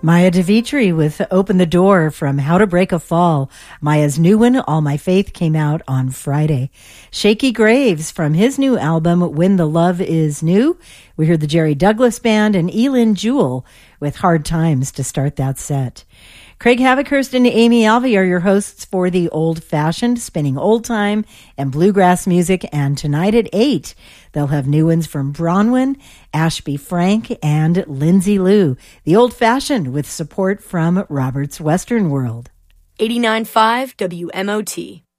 Maya DeVitri with Open the Door from How to Break a Fall. Maya's new one, All My Faith, came out on Friday. Shakey Graves from his new album, When the Love Is New. We heard the Jerry Douglas Band and Elin Jewell with Hard Times to start that set. Craig Havikhurst and Amy Alvey are your hosts for The Old Fashioned, spinning old time and bluegrass music. And tonight at 8, they'll have new ones from Bronwyn, Ashby Frank, and Lindsay Lou. The Old Fashioned with support from Robert's Western World. 89.5 WMOT.